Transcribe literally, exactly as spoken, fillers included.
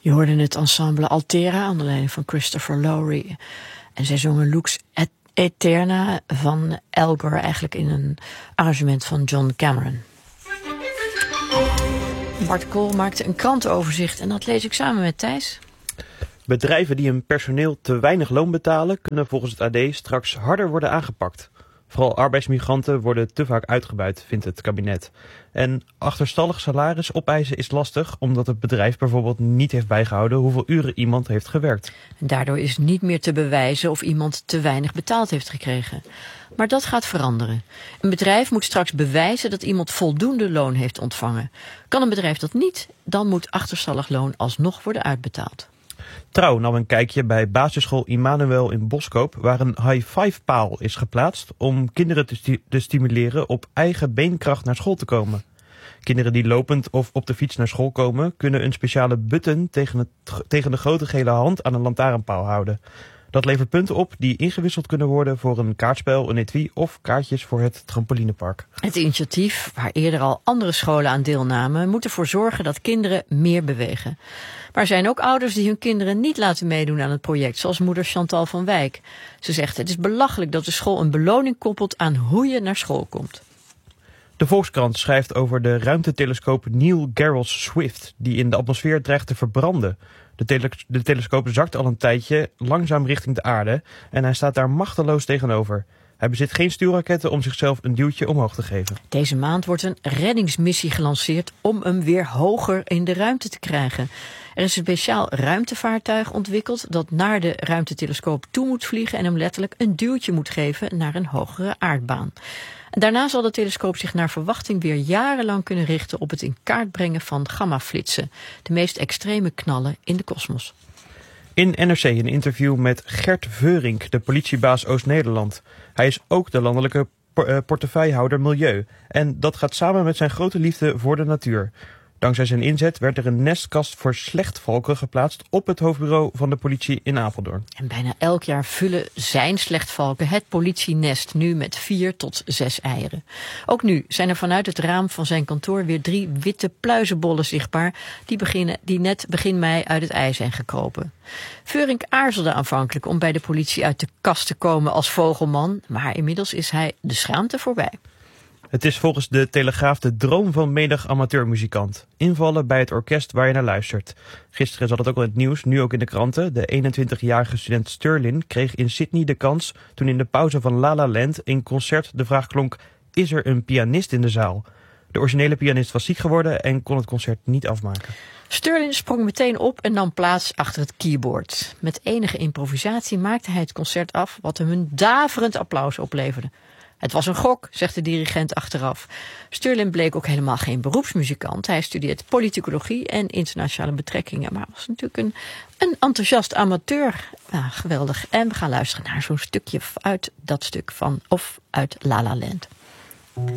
Je hoorde het ensemble Altera onder leiding van Christopher Lowry. En zij zongen Lux Aeterna van Al Gore, eigenlijk in een arrangement van John Cameron. Bart Kool maakte een krantenoverzicht en dat lees ik samen met Thijs. Bedrijven die hun personeel te weinig loon betalen, kunnen volgens het A D straks harder worden aangepakt. Vooral arbeidsmigranten worden te vaak uitgebuit, vindt het kabinet. En achterstallig salaris opeisen is lastig, omdat het bedrijf bijvoorbeeld niet heeft bijgehouden hoeveel uren iemand heeft gewerkt. En daardoor is niet meer te bewijzen of iemand te weinig betaald heeft gekregen. Maar dat gaat veranderen. Een bedrijf moet straks bewijzen dat iemand voldoende loon heeft ontvangen. Kan een bedrijf dat niet, dan moet achterstallig loon alsnog worden uitbetaald. Trouw nam een kijkje bij basisschool Immanuel in Boskoop, waar een high-five-paal is geplaatst om kinderen te, sti- te stimuleren op eigen beenkracht naar school te komen. Kinderen die lopend of op de fiets naar school komen, kunnen een speciale button tegen, het, tegen de grote gele hand aan een lantaarnpaal houden. Dat levert punten op die ingewisseld kunnen worden voor een kaartspel, een etui of kaartjes voor het trampolinepark. Het initiatief, waar eerder al andere scholen aan deelnamen, moet ervoor zorgen dat kinderen meer bewegen. Maar er zijn ook ouders die hun kinderen niet laten meedoen aan het project, zoals moeder Chantal van Wijk. Ze zegt: het is belachelijk dat de school een beloning koppelt aan hoe je naar school komt. De Volkskrant schrijft over de ruimtetelescoop Neil Gehrels Swift, die in de atmosfeer dreigt te verbranden. De, tele- de telescoop zakt al een tijdje langzaam richting de aarde en hij staat daar machteloos tegenover. Hij bezit geen stuurraketten om zichzelf een duwtje omhoog te geven. Deze maand wordt een reddingsmissie gelanceerd om hem weer hoger in de ruimte te krijgen. Er is een speciaal ruimtevaartuig ontwikkeld dat naar de ruimtetelescoop toe moet vliegen en hem letterlijk een duwtje moet geven naar een hogere aardbaan. Daarna zal de telescoop zich naar verwachting weer jarenlang kunnen richten op het in kaart brengen van gammaflitsen, de meest extreme knallen in de kosmos. In N R C een interview met Gert Veurink, de politiebaas Oost-Nederland. Hij is ook de landelijke portefeuillehouder Milieu. En dat gaat samen met zijn grote liefde voor de natuur. Dankzij zijn inzet werd er een nestkast voor slechtvalken geplaatst op het hoofdbureau van de politie in Apeldoorn. En bijna elk jaar vullen zijn slechtvalken het politienest nu met vier tot zes eieren. Ook nu zijn er vanuit het raam van zijn kantoor weer drie witte pluizenbollen zichtbaar, die, beginnen, die net begin mei uit het ei zijn gekropen. Veurink aarzelde aanvankelijk om bij de politie uit de kast te komen als vogelman, maar inmiddels is hij de schaamte voorbij. Het is volgens de Telegraaf de droom van menig amateurmuzikant. Invallen bij het orkest waar je naar luistert. Gisteren zat het ook al in het nieuws, nu ook in de kranten. De eenentwintigjarige student Sterling kreeg in Sydney de kans toen in de pauze van La La Land in concert de vraag klonk: is er een pianist in de zaal? De originele pianist was ziek geworden en kon het concert niet afmaken. Sterling sprong meteen op en nam plaats achter het keyboard. Met enige improvisatie maakte hij het concert af, wat hem een daverend applaus opleverde. Het was een gok, zegt de dirigent achteraf. Sterling bleek ook helemaal geen beroepsmuzikant. Hij studeert politicologie en internationale betrekkingen, maar was natuurlijk een, een enthousiast amateur. Nou, geweldig. En we gaan luisteren naar zo'n stukje uit dat stuk van, of uit La La Land.